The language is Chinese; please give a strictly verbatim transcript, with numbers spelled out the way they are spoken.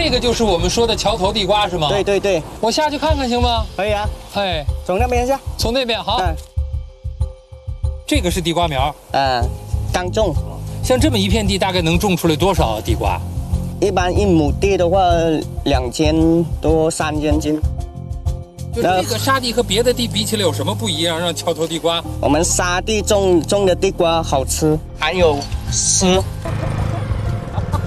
这个就是我们说的桥头地瓜是吗？ 对对对， 我下去看看行吗？ 可以啊。 哎， 从那边下。 从那边好。 嗯。 这个是地瓜苗。 啊，刚种。 像这么一片地，大概能种出来多少地瓜？ 一般一亩地的话，两千多三千斤。 就这个沙地和别的地比起来有什么不一样？让桥头地瓜， 我们沙地种种的地瓜好吃，还有湿。